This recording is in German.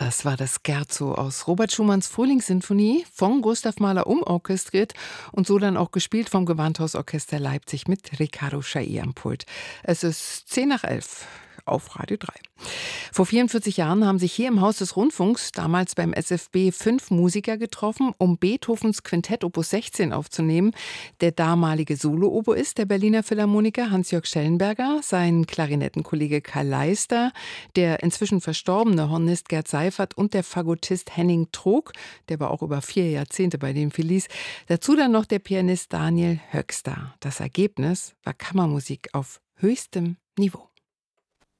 Das war das Scherzo aus Robert Schumanns Frühlingssinfonie, von Gustav Mahler umorchestriert und so dann auch gespielt vom Gewandhausorchester Leipzig mit Riccardo Chailly am Pult. Es ist 10 nach 11 auf Radio 3. Vor 44 Jahren haben sich hier im Haus des Rundfunks, damals beim SFB, 5 Musiker getroffen, um Beethovens Quintett Opus 16 aufzunehmen. Der damalige Solo-Oboist der Berliner Philharmoniker Hans-Jörg Schellenberger, sein Klarinettenkollege Karl Leister, der inzwischen verstorbene Hornist Gerd Seifert und der Fagottist Henning Trog, der war auch über 4 Jahrzehnte bei den Phillies. Dazu dann noch der Pianist Daniel Höxter. Das Ergebnis war Kammermusik auf höchstem Niveau.